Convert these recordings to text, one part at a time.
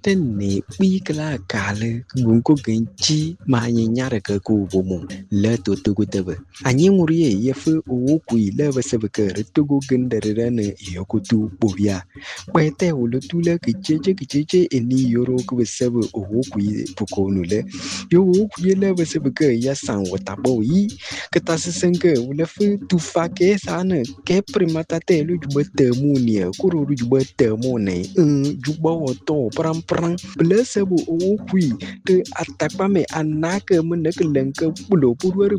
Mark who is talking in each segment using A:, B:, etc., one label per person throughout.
A: ne bigla kale gunko genchi ma nyara ka ku bomo le to tugutebe anyi murie yefu o ku ile basebeke retugo gendere ne yokutu bobia kwete ulutule kicheche eni yoro ku besebe o ku pukonu le yo ku ile basebeke ya san watabo yi ketasenke ulefu tufake sana ke primata te lu jubete munia kuru jubete mone jubo to pram blessable o kui te atakpa me anake menek lenke pulo purwer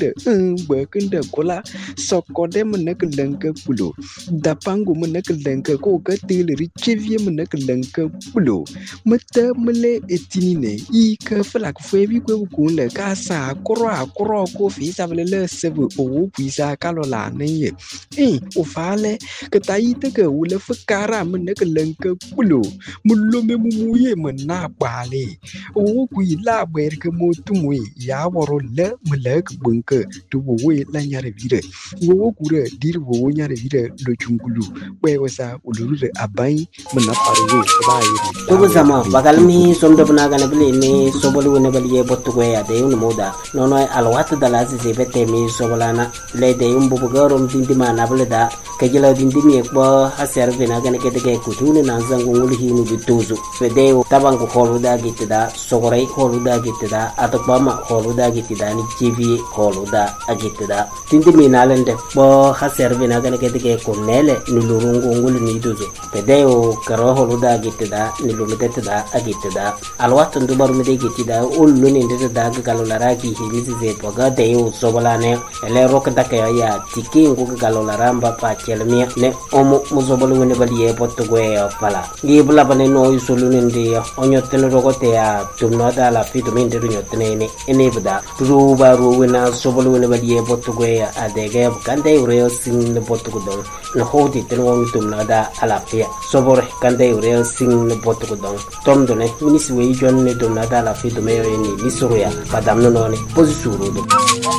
A: bekende kola sokode menek lenke pulo dapangu menek lenke ko katil richevie menek lenke pulo mete mele etinine I ke flak febi ko kunle ka sa kro ko fi sabele sebe o kui sa kalola ne o fale ke taite ke ule fukara menek lenke pulo mulo me muye mena bale o ku ila ber ke motumwe ya woro le melek bunke to we la nyare vire wo ku re dir wo nyare vire lo chungulu we wasa uluru abai mena paru ba yi
B: to zama bagal mi somdo bana gana bile mi sobolu ne baliye bottu ko ya de un moda nono alwat dala se bete mi sobolana le de un bubu garom dindima na bile da kejela dindimi ko haser bena gana ke de ku tunu na zangu ngul hinu bituzu fedeo tabangu holuda gitida sogorai holuda gitida atokbama holuda gitida ni jibi holuda agitida tindimi nalende bo haser bena gana ke de ko nele ni lurungu ngul ni duzu fedeo karo holuda gitida ni lumedetida agitida alwatu ndubaru mede gitida ullu ni ndeda galolaraki hilisi ze boga deo sobolane ele rokda kaya ya tiki ngu galolaramba pa chelmia ne omo muzobalu ne baliye potugwe pala ngibula bane no isolune ndi onyotene rogote ya tumnoda la fitu minde nyotene ne enebda ruba ruwena sobolu ne baliye potugwe adege kande ureo sing ne potugudon no hodi tenwo tumnoda ala pia sobore kande ureo sing ne potugudon tomdone minisi we jon ne tumnoda la fitu meyo ni misuruya padamno no ne posisuru do